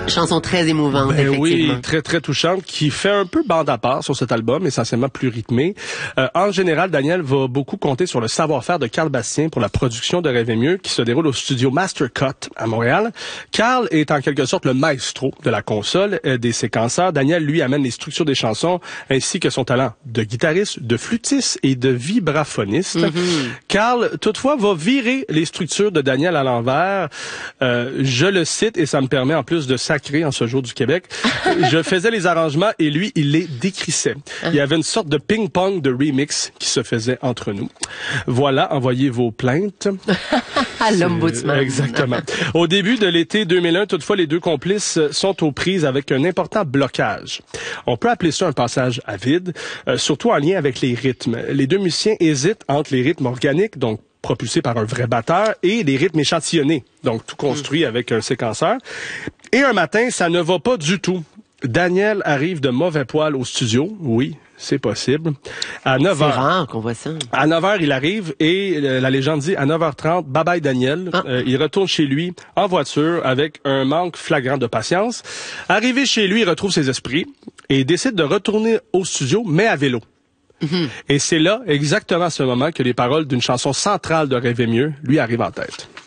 Chanson très émouvante, effectivement. Oui, très, très touchante, qui fait un peu bande à part sur cet album, essentiellement plus rythmé. En général, Daniel va beaucoup compter sur le savoir-faire de Carl Bastien pour la production de Rêver mieux, qui se déroule au studio Master Cut à Montréal. Carl est en quelque sorte le maestro de la console, des séquenceurs. Daniel, lui, amène les structures des chansons, ainsi que son talent de guitariste, de flûtiste et de vibraphoniste. Carl, toutefois, va virer les structures de Daniel à l'envers. Je le cite, et ça me permet en plus de sacrer en ce jour du Québec. Je faisais les arrangements et lui, il les décrissait. Il y avait une sorte de ping-pong de remix qui se faisait entre nous. Voilà, envoyez vos plaintes. À l'Ombudsman. Exactement. Au début de l'été 2001, toutefois, les deux complices sont aux prises avec un important blocage. On peut appeler ça un passage à vide, surtout en lien avec les rythmes. Les deux musiciens hésitent entre les rythmes organiques, donc propulsés par un vrai batteur, et les rythmes échantillonnés, donc tout construit avec un séquenceur. Et un matin, ça ne va pas du tout. Daniel arrive de mauvais poil au studio. Oui, c'est possible. À 9h. C'est rare qu'on voit ça. À 9h, il arrive et la légende dit à 9h30, bye bye Daniel. Il retourne chez lui en voiture avec un manque flagrant de patience. Arrivé chez lui, il retrouve ses esprits et décide de retourner au studio, mais à vélo. Et c'est là, exactement à ce moment, que les paroles d'une chanson centrale de Rêver mieux lui arrivent en tête.